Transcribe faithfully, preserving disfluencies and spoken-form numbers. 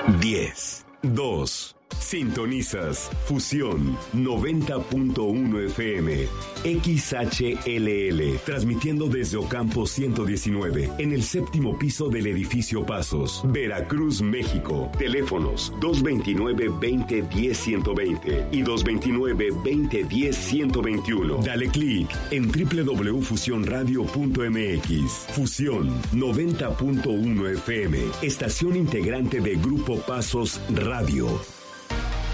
diez, dos. Sintonizas Fusión noventa punto uno F M, X H L L, transmitiendo desde Ocampo ciento diecinueve, en el séptimo piso del edificio Pasos, Veracruz, México. Teléfonos dos veintinueve, veinte, diez, ciento veinte y dos veintinueve, veinte, diez, ciento veintiuno. Dale clic en doble u doble u doble u punto fusión radio punto m x. Fusión noventa punto uno F M, estación integrante de Grupo Pasos Radio.